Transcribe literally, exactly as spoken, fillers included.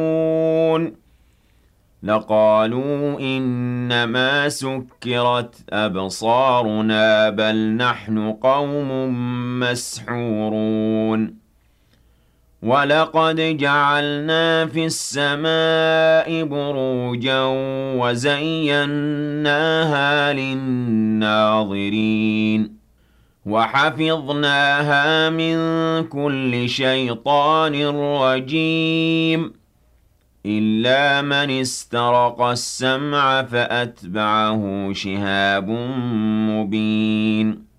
لقالوا إنما سكرت أبصارنا بل نحن قوم مسحورون ولقد جعلنا في السماء بروجا وزيناها للناظرين وحفظناها من كل شيطان رجيم إلا من استرق السمع فأتبعه شهاب مبين